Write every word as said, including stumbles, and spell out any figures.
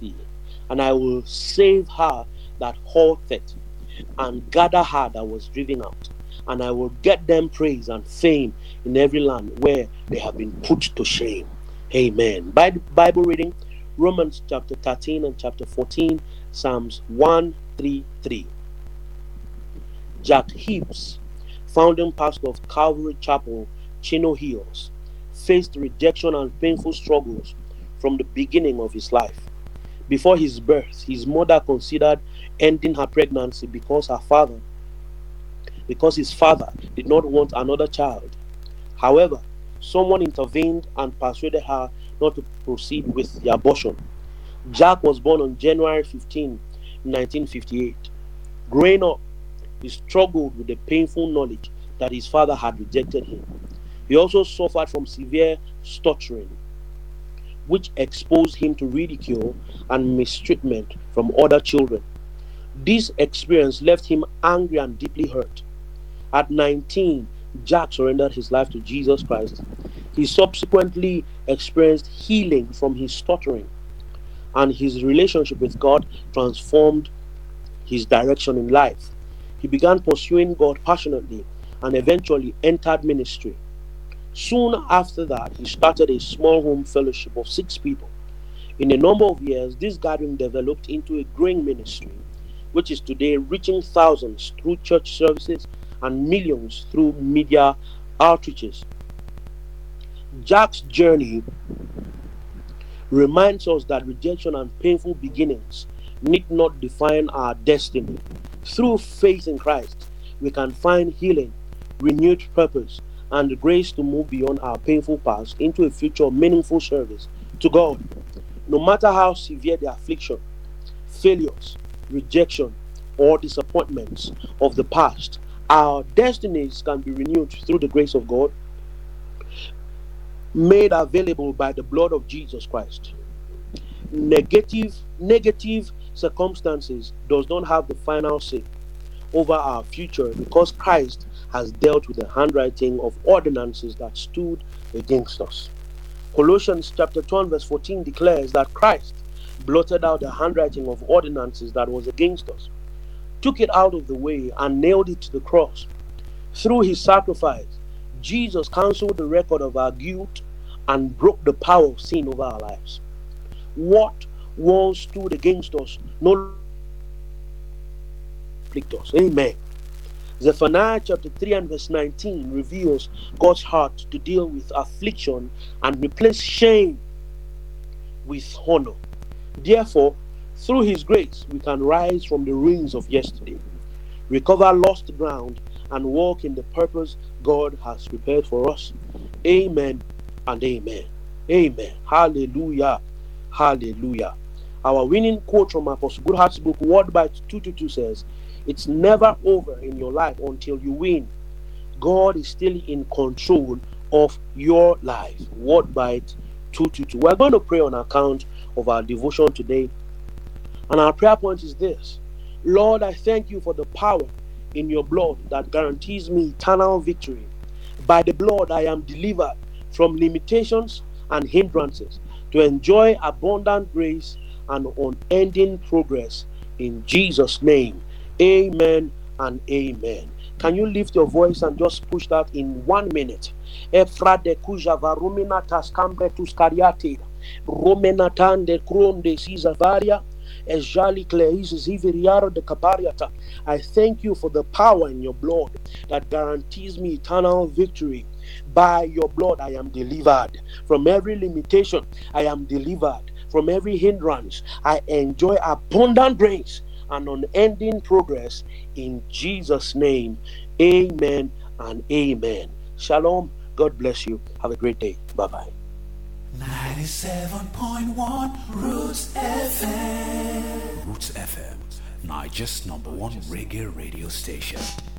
thee, and I will save her that halted, and gather her that was driven out. And I will get them praise and fame in every land where they have been put to shame. Amen. By the Bible reading, Romans chapter thirteen and chapter fourteen, Psalms one thirty-three. Jack Hibbs, founding pastor of Calvary Chapel, Chino Hills, faced rejection and painful struggles from the beginning of his life. Before his birth, his mother considered ending her pregnancy because her father, because his father did not want another child. However, someone intervened and persuaded her not to proceed with the abortion. Jack was born on January fifteenth, nineteen fifty-eight. Growing up, he struggled with the painful knowledge that his father had rejected him. He also suffered from severe stuttering, which exposed him to ridicule and mistreatment from other children. This experience left him angry and deeply hurt. At nineteen, Jack surrendered his life to Jesus Christ. He subsequently experienced healing from his stuttering, and his relationship with God transformed his direction in life. He began pursuing God passionately and eventually entered ministry. Soon after that, he started a small home fellowship of six people. In a number of years, this gathering developed into a growing ministry, which is today reaching thousands through church services and millions through media outreaches. Jack's journey reminds us that rejection and painful beginnings need not define our destiny. Through faith in Christ, we can find healing, renewed purpose, and the grace to move beyond our painful past into a future of meaningful service to God. No matter how severe the affliction, failures, rejection, or disappointments of the past, our destinies can be renewed through the grace of God, made available by the blood of Jesus Christ. Negative, negative circumstances does not have the final say over our future because Christ has dealt with the handwriting of ordinances that stood against us. Colossians chapter two verse fourteen declares that Christ blotted out the handwriting of ordinances that was against us, took it out of the way, and nailed it to the cross. Through his sacrifice, Jesus canceled the record of our guilt and broke the power of sin over our lives. What once stood against us no longer afflict us. Amen. Zephaniah chapter three and verse nineteen reveals God's heart to deal with affliction and replace shame with honor. Therefore, through his grace, we can rise from the ruins of yesterday, recover lost ground, and walk in the purpose God has prepared for us. Amen and amen. Amen. Hallelujah. Hallelujah. Our winning quote from Apostle Goodhart's book, Word Bite two twenty-two says, "It's never over in your life until you win. God is still in control of your life." Word Bite two twenty-two. We're going to pray on account of our devotion today. And our prayer point is this: Lord, I thank you for the power in your blood that guarantees me eternal victory. By the blood, I am delivered from limitations and hindrances to enjoy abundant grace and unending progress. In Jesus' name, amen and amen. Can you lift your voice and just push that in one minute? Efra de kuja varumina taskambre tuskariate, romenatan de kron de sizavaria, ejali kleis ziviriaro de kapariata. I thank you for the power in your blood that guarantees me eternal victory. By your blood, I am delivered from every limitation. I am delivered from every hindrance. I enjoy abundant grace and unending progress. In Jesus' name, amen and amen. Shalom. God bless you. Have a great day. Bye-bye. ninety-seven point one Roots F M. Roots F M, Niger's number one reggae radio station.